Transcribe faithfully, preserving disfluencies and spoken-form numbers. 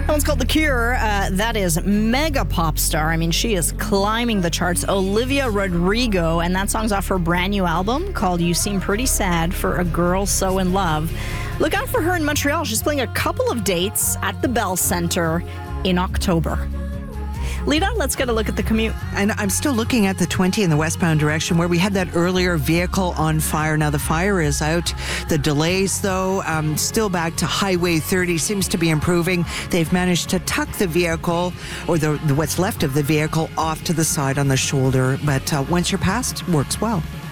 That one's called The Cure. Uh, that is mega pop star. I mean, she is climbing the charts. Olivia Rodrigo, and that song's off her brand new album called You Seem Pretty Sad for a Girl So in Love. Look out for her in Montreal. She's playing a couple of dates at the Bell Centre in October. Lita, let's get a look at the commute. And I'm still looking at the twenty in the westbound direction where we had that earlier vehicle on fire. Now the fire is out. The delays, though, um, still back to Highway thirty seems to be improving. They've managed to tuck the vehicle, or the, the what's left of the vehicle, off to the side on the shoulder. But uh, once you're past, works well.